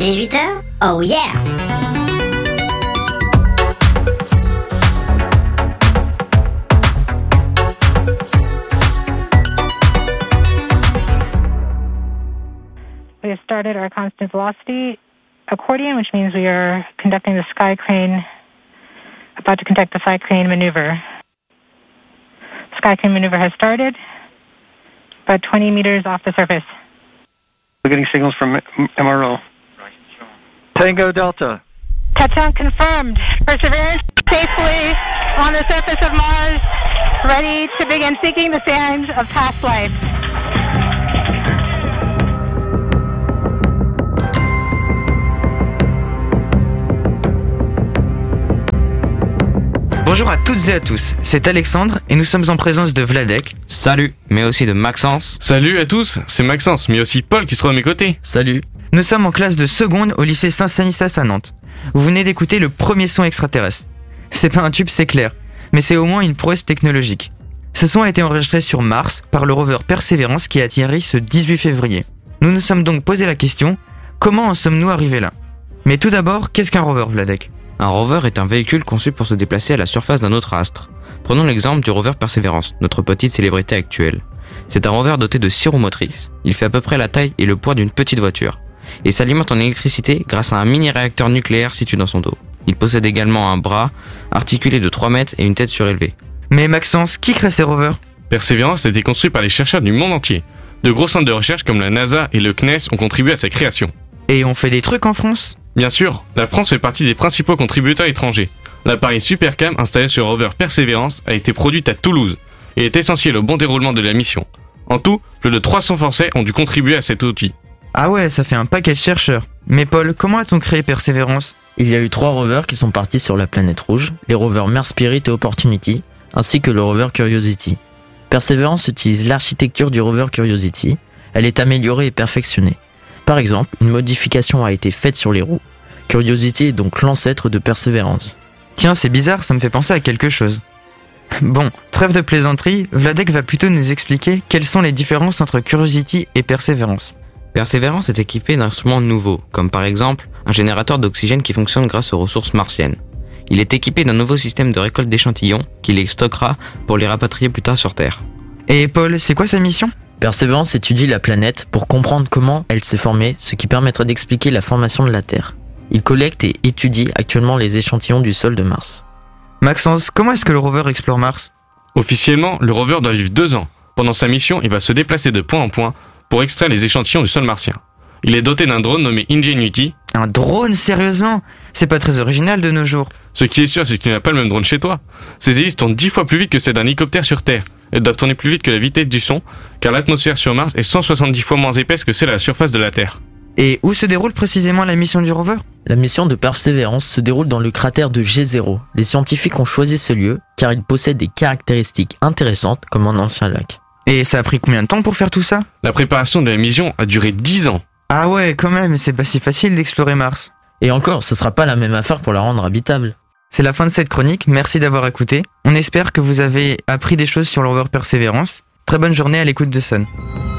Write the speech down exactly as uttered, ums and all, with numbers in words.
dix-huit heures? Oh yeah! We have started our constant velocity accordion, which means we are conducting the sky crane, about to conduct the sky crane maneuver. Sky crane maneuver has started, about twenty meters off the surface. We're getting signals from M R O. Tango Delta. Touchdown confirmed. Perseverance safely on the surface of Mars, ready to begin seeking the signs of past life. Bonjour à toutes et à tous, c'est Alexandre et nous sommes en présence de Vladek. Salut, mais aussi de Maxence. Salut à tous, c'est Maxence, mais aussi Paul qui se trouve à mes côtés. Salut. Nous sommes en classe de seconde au lycée Saint-Stanislas à Nantes. Vous venez d'écouter le premier son extraterrestre. C'est pas un tube, c'est clair, mais c'est au moins une prouesse technologique. Ce son a été enregistré sur Mars par le rover Perseverance qui a atterri ce dix-huit février. Nous nous sommes donc posé la question, comment en sommes-nous arrivés là? Mais tout d'abord, qu'est-ce qu'un rover, Vladek? Un rover est un véhicule conçu pour se déplacer à la surface d'un autre astre. Prenons l'exemple du rover Perseverance, notre petite célébrité actuelle. C'est un rover doté de six roues motrices. Il fait à peu près la taille et le poids d'une petite voiture. Et s'alimente en électricité grâce à un mini-réacteur nucléaire situé dans son dos. Il possède également un bras articulé de trois mètres et une tête surélevée. Mais Maxence, qui crée ces rovers? Perseverance a été construit par les chercheurs du monde entier. De gros centres de recherche comme la NASA et le C N E S ont contribué à sa création. Et on fait des trucs en France? Bien sûr, la France fait partie des principaux contributeurs étrangers. L'appareil SuperCam installé sur le rover Perseverance a été produit à Toulouse et est essentiel au bon déroulement de la mission. En tout, plus de trois cents Français ont dû contribuer à cet outil. Ah ouais, ça fait un paquet de chercheurs. Mais Paul, comment a-t-on créé Perseverance? Il y a eu trois rovers qui sont partis sur la planète rouge, les rovers Mare Spirit et Opportunity, ainsi que le rover Curiosity. Perseverance utilise l'architecture du rover Curiosity, elle est améliorée et perfectionnée. Par exemple, une modification a été faite sur les roues. Curiosity est donc l'ancêtre de Perseverance. Tiens, c'est bizarre, ça me fait penser à quelque chose. Bon, trêve de plaisanterie, Vladek va plutôt nous expliquer quelles sont les différences entre Curiosity et Perseverance. Perseverance est équipé d'instruments nouveaux, comme par exemple un générateur d'oxygène qui fonctionne grâce aux ressources martiennes. Il est équipé d'un nouveau système de récolte d'échantillons qui les stockera pour les rapatrier plus tard sur Terre. Et Paul, c'est quoi sa mission? Perseverance étudie la planète pour comprendre comment elle s'est formée, ce qui permettrait d'expliquer la formation de la Terre. Il collecte et étudie actuellement les échantillons du sol de Mars. Maxence, comment est-ce que le rover explore Mars? Officiellement, le rover doit vivre deux ans. Pendant sa mission, il va se déplacer de point en point pour extraire les échantillons du sol martien. Il est doté d'un drone nommé Ingenuity. Un drone, sérieusement? C'est pas très original de nos jours. Ce qui est sûr, c'est que tu n'as pas le même drone chez toi. Ces hélices tournent dix fois plus vite que celles d'un hélicoptère sur Terre. Elles doivent tourner plus vite que la vitesse du son, car l'atmosphère sur Mars est cent soixante-dix fois moins épaisse que celle à la surface de la Terre. Et où se déroule précisément la mission du rover? La mission de Perseverance se déroule dans le cratère de G zéro. Les scientifiques ont choisi ce lieu car il possède des caractéristiques intéressantes comme un ancien lac. Et ça a pris combien de temps pour faire tout ça? La préparation de la mission a duré dix ans. Ah ouais, quand même, c'est pas si facile d'explorer Mars. Et encore, ce sera pas la même affaire pour la rendre habitable. C'est la fin de cette chronique, merci d'avoir écouté. On espère que vous avez appris des choses sur le rover Perseverance. Très bonne journée à l'écoute de Sun.